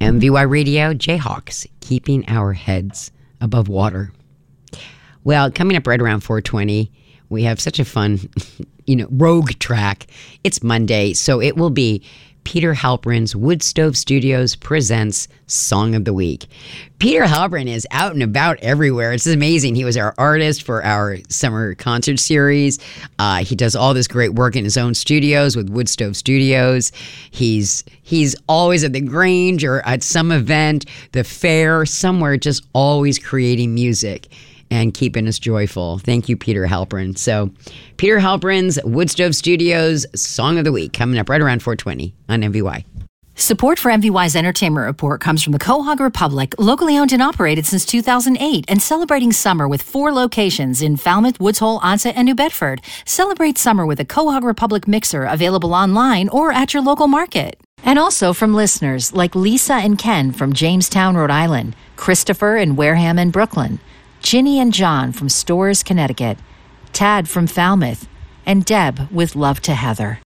MVY Radio, Jayhawks, keeping our heads above water. Well, coming up right around 4:20, we have such a fun, rogue track. It's Monday, so it will be Peter Halperin's Wood Stove Studios presents Song of the Week. Peter Halperin is out and about everywhere. It's amazing. He was our artist for our summer concert series. He does all this great work in his own studios with Wood Stove Studios. He's always at the Grange or at some event, the fair, somewhere, just always creating music and keeping us joyful. Thank you, Peter Halperin. So, Peter Halperin's Wood Stove Studios Song of the Week coming up right around 4:20 on MVY. Support for MVY's Entertainment Report comes from the Quahog Republic, locally owned and operated since 2008, and celebrating summer with 4 locations in Falmouth, Woods Hole, Onset, and New Bedford. Celebrate summer with a Quahog Republic mixer available online or at your local market. And also from listeners like Lisa and Ken from Jamestown, Rhode Island, Christopher in Wareham and Brooklyn, Ginny and John from Storrs, Connecticut, Tad from Falmouth, and Deb with love to Heather.